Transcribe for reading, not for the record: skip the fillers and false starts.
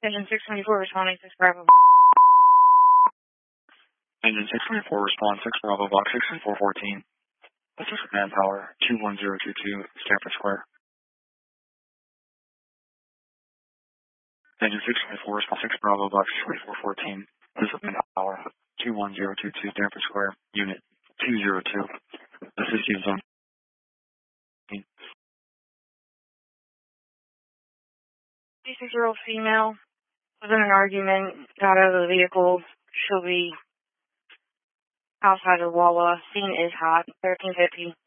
Engine 624 responding 6 Bravo. Engine 624 respond 6 Bravo Box 6414. This is manpower 21022 Stanford Square. Engine 624 respond 6 Bravo Box 6414. This is manpower 21022 Stanford Square. Unit 202. Assist you zone. D6-year-old female was in an argument, got out of the vehicle. She'll be outside of Wawa. Scene is hot. 1350.